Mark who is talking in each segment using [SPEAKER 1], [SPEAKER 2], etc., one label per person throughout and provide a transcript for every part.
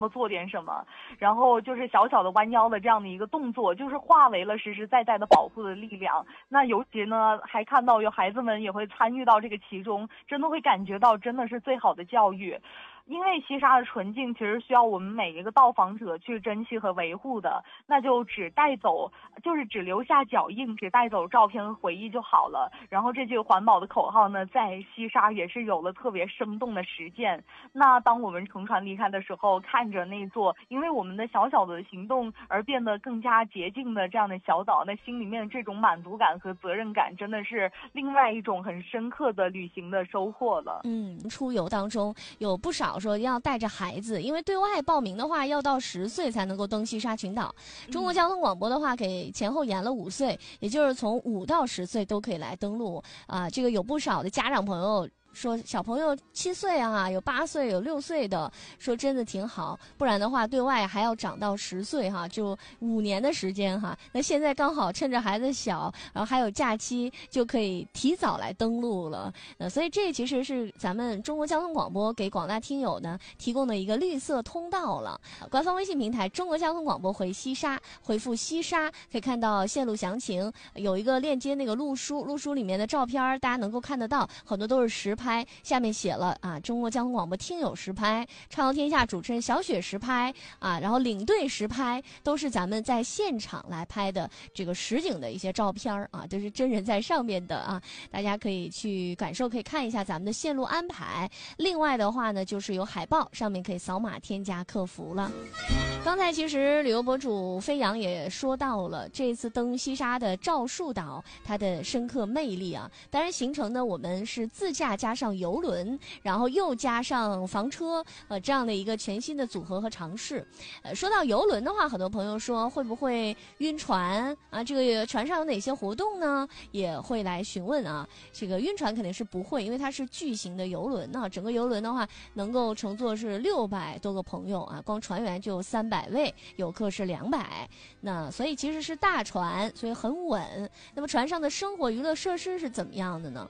[SPEAKER 1] 做点什么，然后就是小小的弯腰的这样的一个动作，就是化为了实实在在的保护的力量。那尤其呢，还看到有孩子们也会参与到这个其中，真的会感觉到真的是最好的教育。因为西沙的纯净其实需要我们每一个到访者去珍惜和维护的，那就只留下脚印，只带走照片和回忆就好了。然后这句环保的口号呢，在西沙也是有了特别生动的实践。那当我们乘船离开的时候，看着那座因为我们的小小的行动而变得更加洁净的这样的小岛，那心里面这种满足感和责任感，真的是另外一种很深刻的旅行的收获了。
[SPEAKER 2] 出游当中有不少说要带着孩子，因为对外报名的话要到10岁才能够登西沙群岛。中国交通广播的话给前后延了5岁，也就是从5到10岁都可以来登陆啊。这个有不少的家长朋友说小朋友7岁啊，有8岁，有6岁的，说真的挺好，不然的话对外还要长到10岁哈，就5年的时间哈。那现在刚好趁着孩子小，然后还有假期，就可以提早来登陆了。所以这其实是咱们中国交通广播给广大听友呢提供的一个绿色通道了。官方微信平台中国交通广播回西沙，回复西沙可以看到线路详情，有一个链接那个路书里面的照片大家能够看得到，很多都是实拍，下面写了啊，中国交通广播听友实拍，畅游天下主持人小雪实拍啊，然后领队实拍，都是咱们在现场来拍的这个实景的一些照片啊，都是真人在上面的啊，大家可以去感受，可以看一下咱们的线路安排。另外的话呢，就是有海报，上面可以扫码添加客服了。刚才其实旅游博主飞扬也说到了这次登西沙的赵树岛它的深刻魅力啊。当然行程呢，我们是自驾加上游轮，然后又加上房车这样的一个全新的组合和尝试。说到游轮的话，很多朋友说会不会晕船啊？这个船上有哪些活动呢？也会来询问啊。这个晕船肯定是不会，因为它是巨型的游轮啊，整个游轮的话能够乘坐是600多个朋友啊，光船员就300位，游客是200，那所以其实是大船，所以很稳。那么船上的生活娱乐设施是怎么样的呢？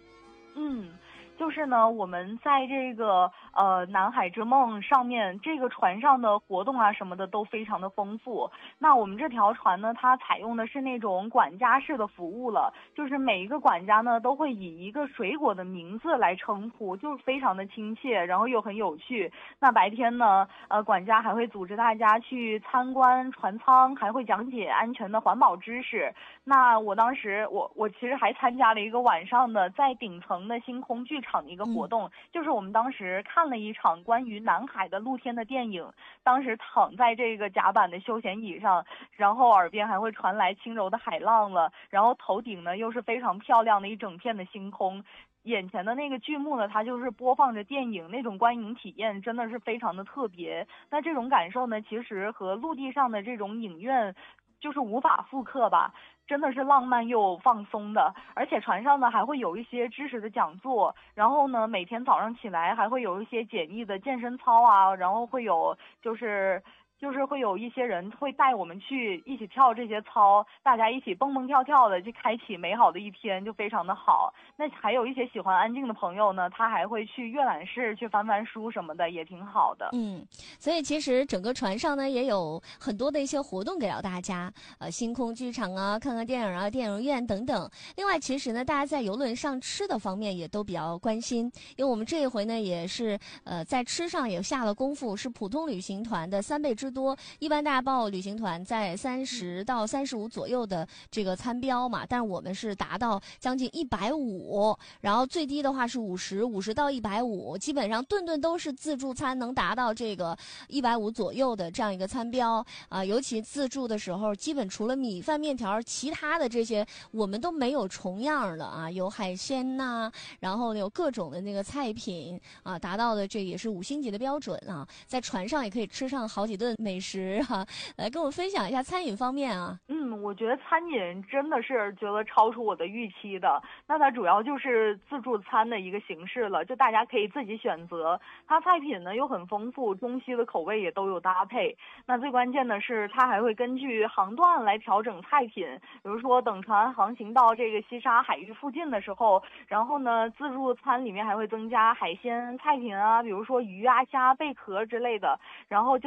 [SPEAKER 1] 就是呢，我们在这个南海之梦上面，这个船上的活动啊什么的都非常的丰富。那我们这条船呢，它采用的是那种管家式的服务了，就是每一个管家呢都会以一个水果的名字来称呼，就是非常的亲切，然后又很有趣。那白天呢，管家还会组织大家去参观船舱，还会讲解安全的环保知识。那我当时我其实还参加了一个晚上的在顶层的星空剧场的一个活动，就是我们当时看了一场关于南海的露天的电影，当时躺在这个甲板的休闲椅上，然后耳边还会传来轻柔的海浪了，然后头顶呢又是非常漂亮的一整片的星空，眼前的那个剧目呢，它就是播放着电影，那种观影体验真的是非常的特别。那这种感受呢，其实和陆地上的这种影院就是无法复刻吧，真的是浪漫又放松的。而且船上呢还会有一些知识的讲座，然后呢每天早上起来还会有一些简易的健身操啊，然后会有就是会有一些人会带我们去一起跳这些操，大家一起蹦蹦跳跳的去开启美好的一天，就非常的好。那还有一些喜欢安静的朋友呢，他还会去阅览室去翻翻书什么的，也挺好的。
[SPEAKER 2] 所以其实整个船上呢也有很多的一些活动给到大家，星空剧场啊，看看电影啊，电影院等等。另外其实呢，大家在游轮上吃的方面也都比较关心，因为我们这一回呢也是在吃上也下了功夫，是普通旅行团的3倍之多。一般大家报旅行团在30到35左右的这个餐标嘛，但是我们是达到将近150，然后最低的话是50到150，基本上顿顿都是自助餐，能达到这个150左右的这样一个餐标啊。尤其自助的时候，基本除了米饭面条，其他的这些我们都没有重样了啊，有海鲜呐，然后有各种的那个菜品啊，达到的这也是5星级的标准啊。在船上也可以吃上好几顿美食哈，来跟我分享一下餐饮方面啊。
[SPEAKER 1] 我觉得餐饮真的是觉得超出我的预期的。那它主要就是自助餐的一个形式了，就大家可以自己选择。它菜品呢又很丰富，中西的口味也都有搭配。那最关键的是，它还会根据航段来调整菜品。比如说，等船航行到这个西沙海域附近的时候，然后呢，自助餐里面还会增加海鲜菜品啊，比如说鱼啊、虾、贝壳之类的，然后就